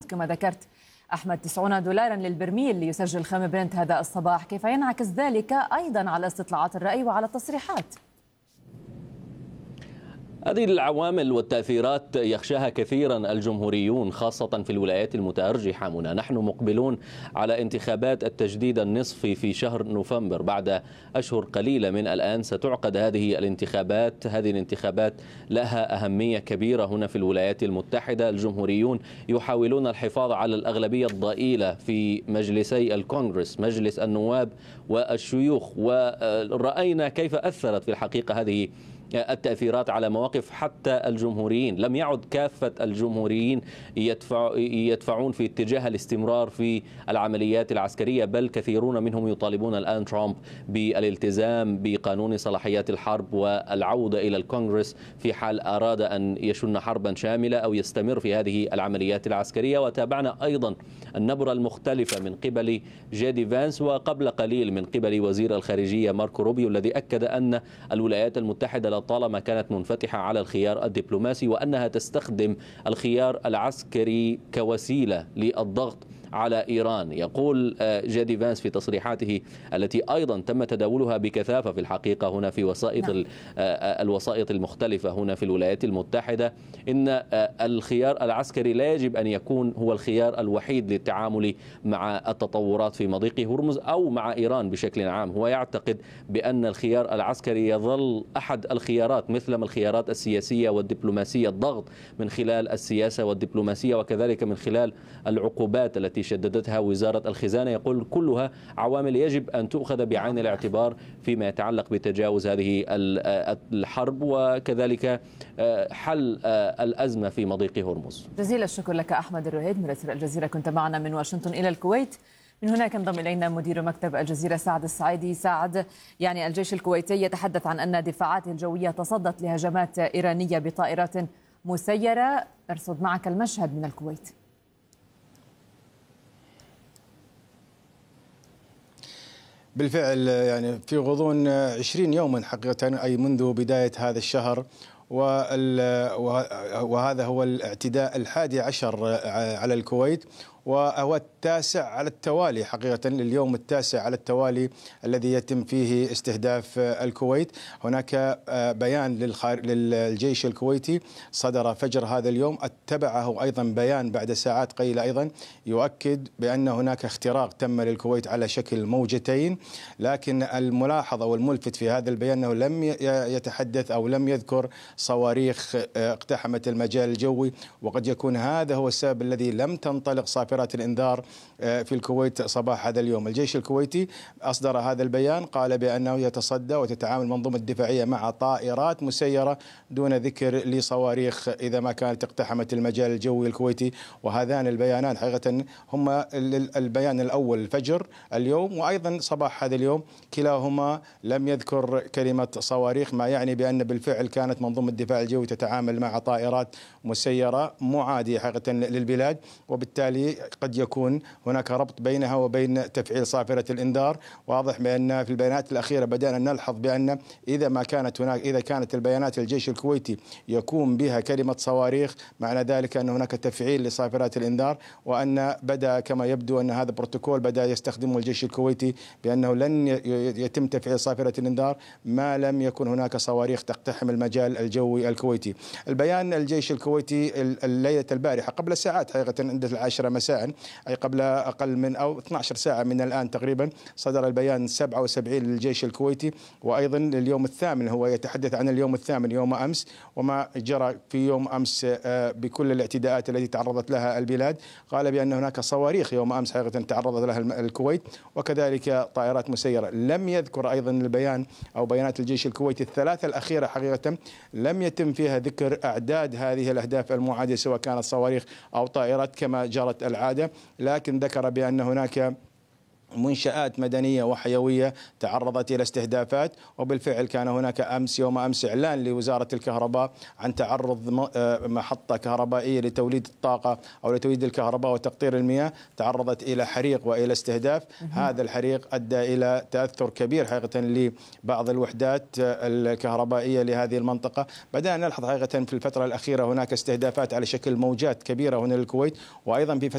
كما ذكرت أحمد $90 للبرميل ليسجل خام برنت هذا الصباح. كيف ينعكس ذلك أيضا على استطلاعات الرأي وعلى التصريحات؟ هذه العوامل والتأثيرات يخشاها كثيرا الجمهوريون خاصة في الولايات المتأرجحة. نحن مقبلون على انتخابات التجديد النصفي في شهر نوفمبر. بعد أشهر قليلة من الآن ستعقد هذه الانتخابات. هذه الانتخابات لها أهمية كبيرة هنا في الولايات المتحدة. الجمهوريون يحاولون الحفاظ على الأغلبية الضئيلة في مجلسي الكونغرس، مجلس النواب والشيوخ، ورأينا كيف أثرت في الحقيقة هذه التأثيرات على مواقف حتى الجمهوريين. لم يعد كافة الجمهوريين يدفعون في اتجاه الاستمرار في العمليات العسكرية، بل كثيرون منهم يطالبون الآن ترامب بالالتزام بقانون صلاحيات الحرب والعودة إلى الكونغرس في حال أراد أن يشن حربا شاملة أو يستمر في هذه العمليات العسكرية. وتابعنا أيضا النبرة المختلفة من قبل جيدي فانس، وقبل قليل من قبل وزير الخارجية ماركو روبيو، الذي أكد أن الولايات المتحدة طالما كانت منفتحة على الخيار الدبلوماسي وأنها تستخدم الخيار العسكري كوسيلة للضغط على إيران. يقول جيدي فانس في تصريحاته التي أيضا تم تداولها بكثافة في الحقيقة هنا في الوسائط المختلفة هنا في الولايات المتحدة، إن الخيار العسكري لا يجب أن يكون هو الخيار الوحيد للتعامل مع التطورات في مضيق هرمز أو مع إيران بشكل عام. هو يعتقد بأن الخيار العسكري يظل أحد الخيارات مثلما الخيارات السياسية والدبلوماسية، الضغط من خلال السياسة والدبلوماسية وكذلك من خلال العقوبات التي شددتها وزارة الخزانة. يقول كلها عوامل يجب أن تؤخذ بعين الاعتبار فيما يتعلق بتجاوز هذه الحرب وكذلك حل الأزمة في مضيق هرمز. جزيل الشكر لك أحمد الرهيد مراسل الجزيرة، كنت معنا من واشنطن إلى الكويت. من هناك انضم إلينا مدير مكتب الجزيرة سعد السعيدي. سعد، يعني الجيش الكويتي يتحدث عن أن دفاعاته الجوية تصدت لهجمات إيرانية بطائرات مسيرة. أرصد معك المشهد من الكويت. بالفعل يعني في غضون 20 يوما حقيقة، أي منذ بداية هذا الشهر، وهذا هو الاعتداء 11 على الكويت، وهو التاسع على التوالي حقيقة، اليوم التاسع على التوالي الذي يتم فيه استهداف الكويت. هناك بيان للجيش الكويتي صدر فجر هذا اليوم، اتبعه أيضا بيان بعد ساعات قليلة أيضا يؤكد بأن هناك اختراق تم للكويت على شكل موجتين. لكن الملاحظة والملفت في هذا البيان أنه لم يتحدث أو لم يذكر صواريخ اقتحمت المجال الجوي، وقد يكون هذا هو السبب الذي لم تنطلق صافرات الإنذار في الكويت صباح هذا اليوم. الجيش الكويتي أصدر هذا البيان، قال بأنه يتصدى وتتعامل المنظومة الدفاعية مع طائرات مسيرة دون ذكر لصواريخ إذا ما كانت اقتحمت المجال الجوي الكويتي. وهذان البيانات حقيقة هما البيان الأول الفجر اليوم وأيضا صباح هذا اليوم، كلاهما لم يذكر كلمة صواريخ، ما يعني بأن بالفعل كانت منظومة الدفاع الجوي تتعامل مع طائرات مسيرة معادية حقيقة للبلاد، وبالتالي قد يكون هناك ربط بينها وبين تفعيل صافرة الإنذار. واضح بأن في البيانات الأخيرة بدأنا نلحظ بأن إذا كانت البيانات الجيش الكويتي يكون بها كلمة صواريخ، معنى ذلك أن هناك تفعيل لصافرات الإنذار، وأن بدأ كما يبدو أن هذا بروتوكول بدأ يستخدمه الجيش الكويتي بأنه لن يتم تفعيل صافرة الإنذار ما لم يكن هناك صواريخ تقتحم المجال الجوي الكويتي. البيان الجيش الكويتي الليلة البارحة قبل ساعات حقيقة عند 10 مساء، أي قبل أقل من أو 12 ساعة من الآن تقريبا، صدر البيان 77 للجيش الكويتي. وأيضا اليوم الثامن، هو يتحدث عن اليوم الثامن يوم أمس وما جرى في يوم أمس بكل الاعتداءات التي تعرضت لها البلاد. قال بأن هناك صواريخ يوم أمس حقيقة تعرضت لها الكويت وكذلك طائرات مسيرة. لم يذكر أيضا البيان أو بيانات الجيش الكويتي الثلاثة الأخيرة حقيقة لم يتم فيها ذكر أعداد هذه الأهداف المعادية سواء كانت صواريخ أو طائرات كما جرت العادة، لكن ذكر بأن هناك منشآت مدنية وحيوية تعرضت إلى استهدافات. وبالفعل كان هناك يوم أمس إعلان لوزارة الكهرباء عن تعرض محطة كهربائية لتوليد الطاقة أو لتوليد الكهرباء وتقطير المياه تعرضت إلى حريق وإلى استهداف. هذا الحريق أدى إلى تأثر كبير حقيقة لبعض الوحدات الكهربائية لهذه المنطقة. بدأنا نلحظ حقيقة في الفترة الأخيرة هناك استهدافات على شكل موجات كبيرة هنا للكويت، وأيضا في